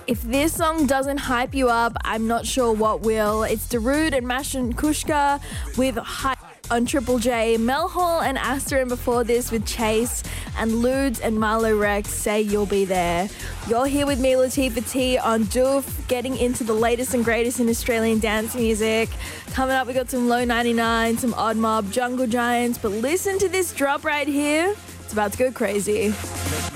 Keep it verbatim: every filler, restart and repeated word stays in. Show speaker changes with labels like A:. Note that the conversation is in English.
A: If this song doesn't hype you up, I'm not sure what will. It's Darude and Mash and Kushka with Hype on Triple J. Mel Hall and Asterin before this with Chase, and Ludes and Marlo Rex Say You'll Be There. You're here with me, Latifah T, on Doof, getting into the latest and greatest in Australian dance music. Coming up, we got some Low ninety-nine, some Odd Mob, Jungle Giants, but listen to this drop right here. It's about to go crazy.